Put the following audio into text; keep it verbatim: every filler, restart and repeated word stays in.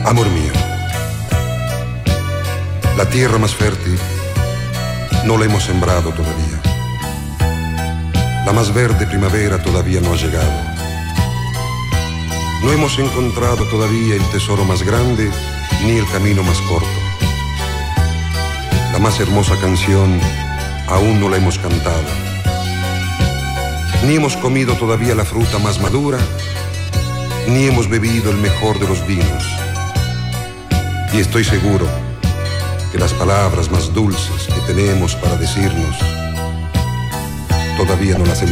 Amor mío, la tierra más fértil no la hemos sembrado todavía. La más verde primavera todavía no ha llegado. No hemos encontrado todavía el tesoro más grande ni el camino más corto. La más hermosa canción aún no la hemos cantado. Ni hemos comido todavía la fruta más madura, ni hemos bebido el mejor de los vinos. Y estoy seguro que las palabras más dulces que tenemos para decirnos todavía no las hemos